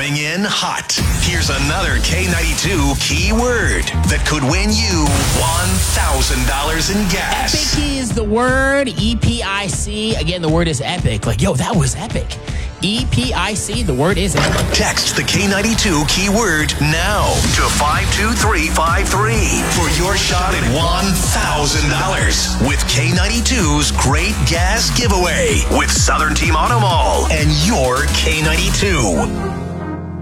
Coming in hot. Here's another K92 keyword that could win you $1,000 in gas. Epic is the word. EPIC. Again, the word is epic. Like, yo, that was epic. EPIC, the word is epic. Text the K92 keyword now to 52353 for your shot at $1,000 with K92's Great Gas Giveaway with Southern Team Auto Mall and your K92.